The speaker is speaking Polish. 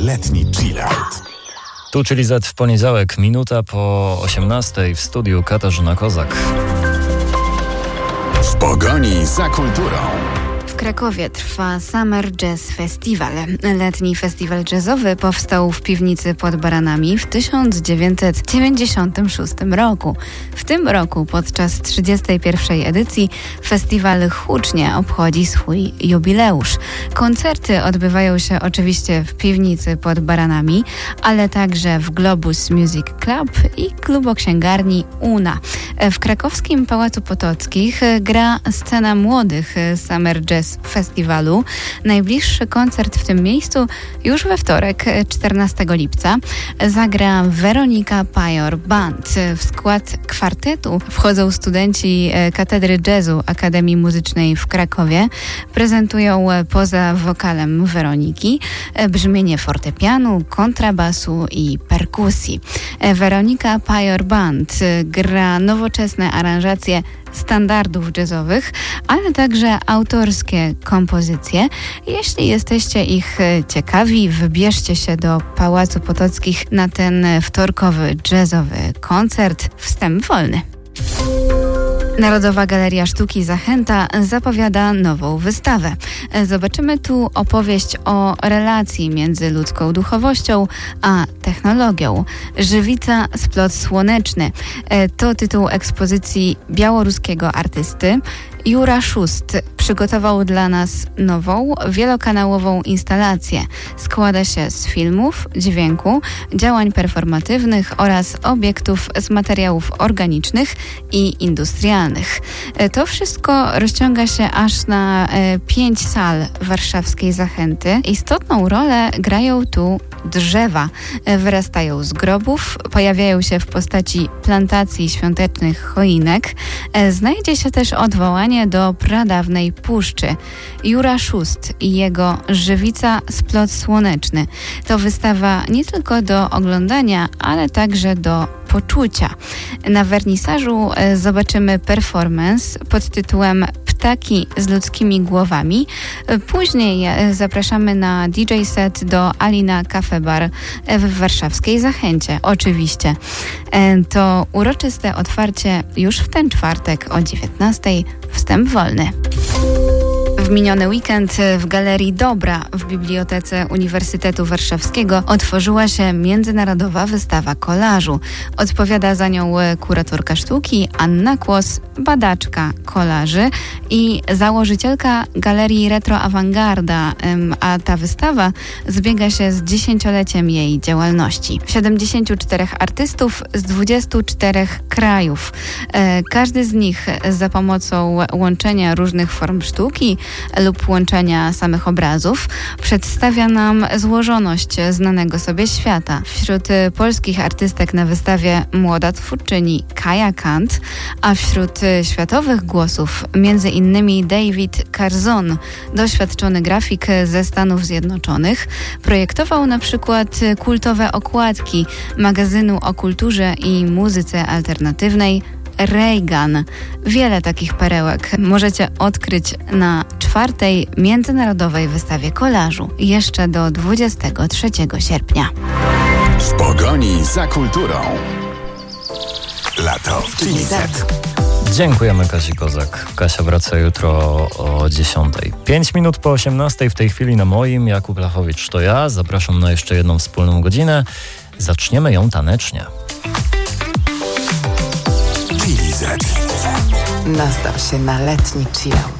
letni chillout. Tu Chili Z w poniedziałek, minuta po 18:00 w studiu Katarzyna Kozak. W pogoni za kulturą. W Krakowie trwa Summer Jazz Festival. Letni festiwal jazzowy powstał w piwnicy pod Baranami w 1996 roku. W tym roku podczas 31. edycji festiwal hucznie obchodzi swój jubileusz. Koncerty odbywają się oczywiście w piwnicy pod Baranami, ale także w Globus Music Club i kluboksięgarni Una. W krakowskim Pałacu Potockich gra scena młodych Summer Jazz Festiwalu. Najbliższy koncert w tym miejscu już we wtorek, 14 lipca. Zagra Weronika Pajor Band. W skład kwartetu wchodzą studenci Katedry Jazzu Akademii Muzycznej w Krakowie. Prezentują poza wokalem Weroniki brzmienie fortepianu, kontrabasu i perkusji. Weronika Pajor Band gra nowoczesne aranżacje standardów jazzowych, ale także autorskie kompozycje. Jeśli jesteście ich ciekawi, wybierzcie się do Pałacu Potockich na ten wtorkowy jazzowy koncert. Wstęp wolny. Narodowa Galeria Sztuki Zachęta zapowiada nową wystawę. Zobaczymy tu opowieść o relacji między ludzką duchowością a technologią. Żywica, splot słoneczny. To tytuł ekspozycji białoruskiego artysty. Jura Szust przygotował dla nas nową, wielokanałową instalację. Składa się z filmów, dźwięku, działań performatywnych oraz obiektów z materiałów organicznych i industrialnych. To wszystko rozciąga się aż na 5 sal warszawskiej Zachęty. Istotną rolę grają tu drzewa. Wyrastają z grobów, pojawiają się w postaci plantacji świątecznych choinek. Znajdzie się też odwołanie do pradawnej puszczy. Jura Szust i jego Żywica, splot słoneczny. To wystawa nie tylko do oglądania, ale także do poczucia. Na wernisażu zobaczymy performance pod tytułem Ptaki z ludzkimi głowami. Później zapraszamy na DJ set do Alina Cafe Bar w warszawskiej Zachęcie. Oczywiście. To uroczyste otwarcie już w ten czwartek o 19:00. Wstęp wolny. W miniony weekend w Galerii Dobra w Bibliotece Uniwersytetu Warszawskiego otworzyła się międzynarodowa wystawa kolażu. Odpowiada za nią kuratorka sztuki Anna Kłos, badaczka kolaży i założycielka Galerii Retro Awangarda, a ta wystawa zbiega się z 10-leciem jej działalności. 74 artystów z 24 krajów. Każdy z nich za pomocą łączenia różnych form sztuki lub łączenia samych obrazów przedstawia nam złożoność znanego sobie świata. Wśród polskich artystek na wystawie młoda twórczyni Kaja Kant, a wśród światowych głosów między innymi David Carzon, doświadczony grafik ze Stanów Zjednoczonych. Projektował na przykład kultowe okładki magazynu o kulturze i muzyce alternatywnej Reagan. Wiele takich perełek możecie odkryć na 4. Międzynarodowej Wystawie Kolażu jeszcze do 23 sierpnia. W pogoni za kulturą. Lato w Chili Z. Dziękujemy Kasi Kozak. Kasia wraca jutro o 10:00. 5 minut po 18:00 w tej chwili na moim. Jakub Lachowicz to ja. Zapraszam na jeszcze jedną wspólną godzinę. Zaczniemy ją tanecznie. Chili Z. Nastaw się na letni chillout.